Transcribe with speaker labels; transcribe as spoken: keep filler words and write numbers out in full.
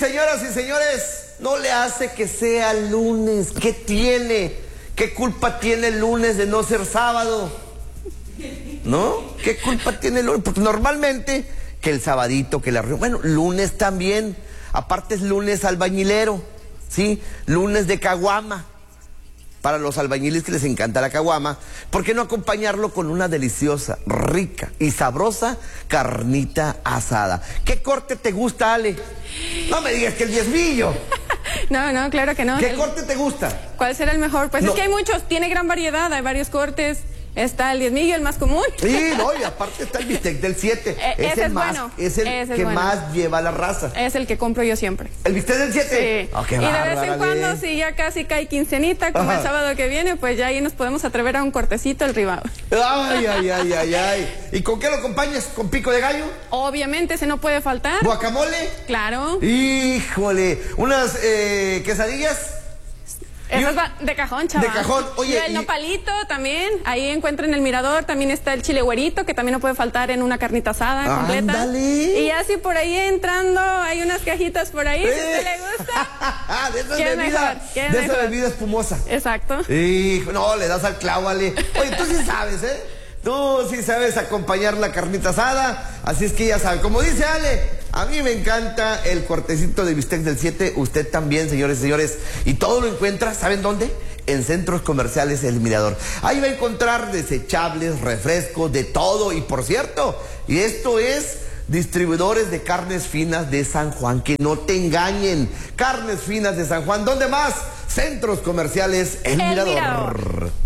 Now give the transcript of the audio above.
Speaker 1: señoras y señores, no le hace que sea lunes. ¿Qué tiene? ¿Qué culpa tiene el lunes de no ser sábado? ¿No? ¿Qué culpa tiene el lunes? Porque normalmente que el sabadito, que la... Bueno, lunes también. Aparte es lunes albañilero, ¿sí? Lunes de caguama. Para los albañiles que les encanta la caguama, ¿por qué no acompañarlo con una deliciosa, rica y sabrosa carnita asada? ¿Qué corte te gusta, Ale? No me digas que el diezmillo.
Speaker 2: No, no, claro que no.
Speaker 1: ¿Qué
Speaker 2: el...
Speaker 1: corte te gusta?
Speaker 2: ¿Cuál será el mejor? Pues no. Es que hay muchos, tiene gran variedad, hay varios cortes. Está el diezmillo, el más común.
Speaker 1: Sí, no, y aparte está el bistec del siete.
Speaker 2: Eh,
Speaker 1: es
Speaker 2: ese
Speaker 1: el
Speaker 2: es
Speaker 1: más,
Speaker 2: bueno.
Speaker 1: es el
Speaker 2: ese
Speaker 1: que
Speaker 2: es bueno.
Speaker 1: más lleva la raza.
Speaker 2: Es el que compro yo siempre.
Speaker 1: ¿El bistec del siete?
Speaker 2: Sí.
Speaker 1: Oh, qué
Speaker 2: y de
Speaker 1: bárbara,
Speaker 2: vez en cuando,
Speaker 1: Ale.
Speaker 2: si ya casi cae quincenita, como Ajá. el sábado que viene, pues ya ahí nos podemos atrever a un cortecito el ribado.
Speaker 1: Ay, ay, ay, ay, ay. ¿Y con qué lo acompañas? ¿Con pico de gallo?
Speaker 2: Obviamente, ese no puede faltar.
Speaker 1: ¿Guacamole?
Speaker 2: Claro.
Speaker 1: Híjole. ¿Unas eh, quesadillas?
Speaker 2: Eso es de cajón, chaval.
Speaker 1: De cajón, oye.
Speaker 2: Y el y... nopalito también, ahí encuentran el mirador, también está el chile güerito, que también no puede faltar en una carnita asada completa.
Speaker 1: ¡Ándale!
Speaker 2: Y así por ahí entrando, hay unas cajitas por ahí, eh. si a usted le gusta.
Speaker 1: de esa
Speaker 2: ¿Qué
Speaker 1: bebida,
Speaker 2: mejor? ¿Qué
Speaker 1: de
Speaker 2: mejor?
Speaker 1: esa bebida espumosa.
Speaker 2: Exacto.
Speaker 1: Y no, le das al clavo, Ale. Oye, tú sí sabes, ¿eh? Tú sí sabes acompañar la carnita asada, así es que ya sabe. Como dice Ale, a mí me encanta el cortecito de bistec del siete, usted también, señores y señores. Y todo lo encuentra, ¿saben dónde? En Centros Comerciales El Mirador. Ahí va a encontrar desechables, refrescos, de todo. Y por cierto, y esto es distribuidores de carnes finas de San Juan, que no te engañen. Carnes finas de San Juan, ¿dónde más? Centros Comerciales El, El Mirador. Mirador.